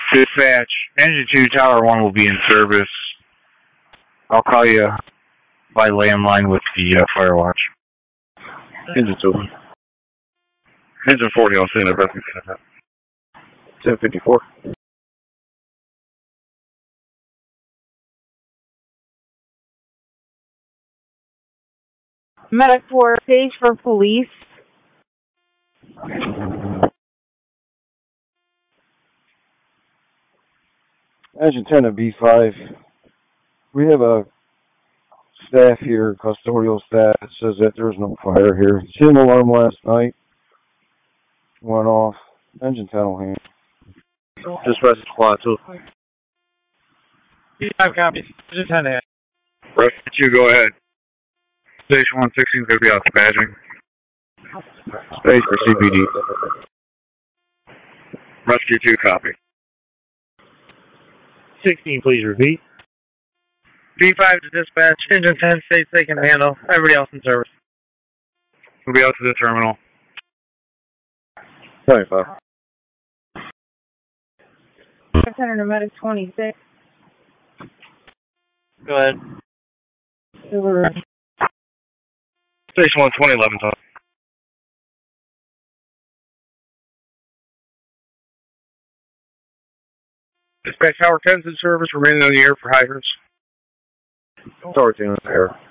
Dispatch, Engine 2, Tower 1 will be in service. I'll call you by landline with the fire watch. Engine 2. Engine 40, I'll send it. 1054. Medic 4, page for police. Engine 10 and B5. We have a staff here, custodial staff, that says that there's no fire here. Team alarm last night went off. Engine 10 will handle. Dispatch squad 2. B5 copies. Engine 10 ahead. Rescue 2, go ahead. Station 116 is going to be out dispatching. Space for CPD. Rescue 2, copy. 16, please repeat. B5 to dispatch. Engine 10 states they can handle. Everybody else in service. We'll be out to the terminal. 25. 500 medic 26. Go ahead. Station 120, 11 ton. Dispatch Tower 10's in service, remaining on the air for hydrants. Tower 10 is there.